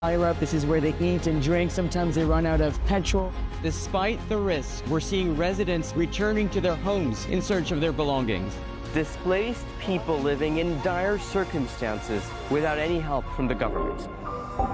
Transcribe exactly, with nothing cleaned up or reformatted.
fire up. This is where they eat and drink. Sometimes they run out of petrol. Despite the risks, we're seeing residents returning to their homes in search of their belongings. Displaced people living in dire circumstances without any help from the government.